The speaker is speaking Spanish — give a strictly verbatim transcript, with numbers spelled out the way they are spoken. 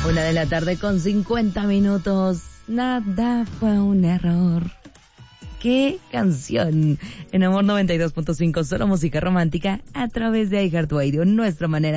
Una de la tarde con cincuenta minutos. Nada fue un error. ¡Qué canción! En Amor noventa y dos punto cinco, solo música romántica a través de iHeartRadio, nuestra manera